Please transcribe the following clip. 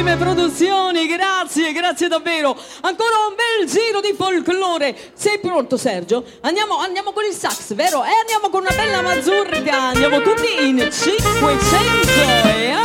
Prime Produzioni, grazie davvero. Ancora un bel giro di folklore. Sei pronto, Sergio? Andiamo con il sax, vero? Andiamo con una bella mazurka. Andiamo tutti in 500.